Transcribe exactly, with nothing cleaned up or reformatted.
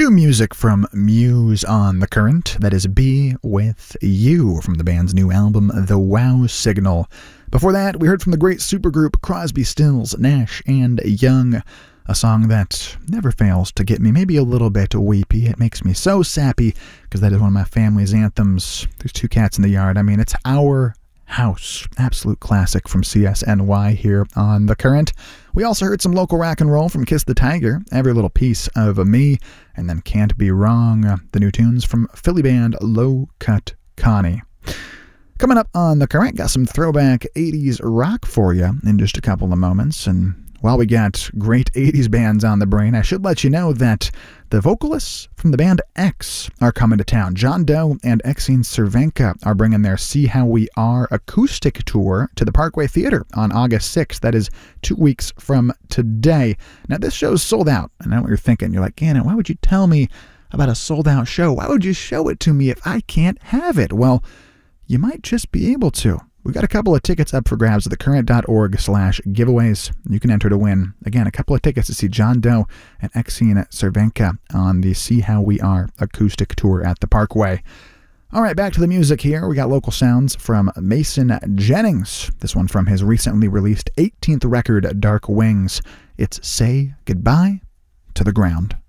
New music from Muse on the Current. That is Be With You from the band's new album, The Wow Signal. Before that, we heard from the great supergroup Crosby, Stills, Nash and Young. A song that never fails to get me maybe a little bit weepy. It makes me so sappy because that is one of my family's anthems. There's two cats in the yard. I mean, it's Our House. Absolute classic from C S N Y here on The Current. We also heard some local rock and roll from Kiss the Tiger, Every Little Piece of Me, and then Can't Be Wrong, the new tunes from Philly band Low Cut Connie. Coming up on The Current, got some throwback eighties rock for you in just a couple of moments. And while we got great eighties bands on the brain, I should let you know that the vocalists from the band X are coming to town. John Doe and Exene Cervenka are bringing their See How We Are acoustic tour to the Parkway Theater on August sixth. That is two weeks from today. Now, this show's sold out. I know what you're thinking. You're like, Gannon, why would you tell me about a sold-out show? Why would you show it to me if I can't have it? Well, you might just be able to. We've got a couple of tickets up for grabs at thecurrent.org slash giveaways. You can enter to win. Again, a couple of tickets to see John Doe and Exene Cervenka on the See How We Are acoustic tour at the Parkway. All right, back to the music here. We got local sounds from Mason Jennings. This one from his recently released eighteenth record, Dark Wings. It's Say Goodbye to the Ground.